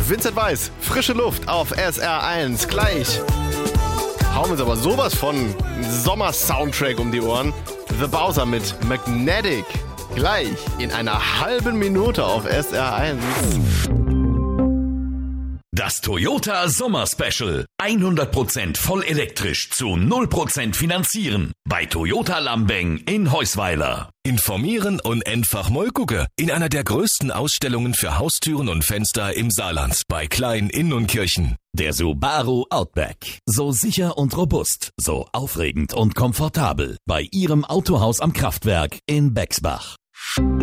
Vincent Weiss, frische Luft auf SR1. Gleich hauen wir uns aber sowas von Sommer-Soundtrack um die Ohren. The Bowser mit Magnetic. Gleich in einer halben Minute auf SR1. Das Toyota Sommer Special. 100% voll elektrisch zu 0% finanzieren. Bei Toyota Lambeng in Heusweiler. Informieren und einfach mal gucken. In einer der größten Ausstellungen für Haustüren und Fenster im Saarland. Bei Klein Inn und Kirchen. Der Subaru Outback. So sicher und robust. So aufregend und komfortabel. Bei Ihrem Autohaus am Kraftwerk in Bexbach.